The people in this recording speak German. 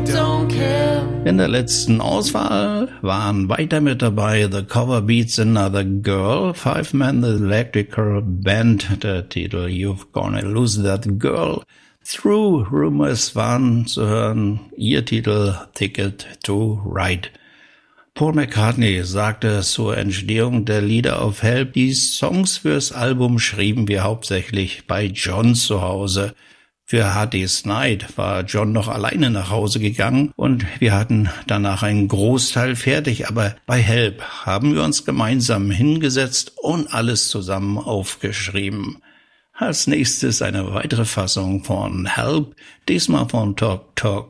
don't care. In der letzten Auswahl waren weiter mit dabei The Cover Beats Another Girl, Five Men, The Electrical Band, der Titel You've Gonna Lose That Girl. Through Rumors waren zu hören, ihr Titel Ticket to Ride. Paul McCartney sagte zur Entstehung der Lieder auf Help, die Songs fürs Album schrieben wir hauptsächlich bei John zu Hause. Für Hard Day's Night war John noch alleine nach Hause gegangen und wir hatten danach einen Großteil fertig, aber bei Help haben wir uns gemeinsam hingesetzt und alles zusammen aufgeschrieben. Als nächstes eine weitere Fassung von Help, diesmal von Talk Talk.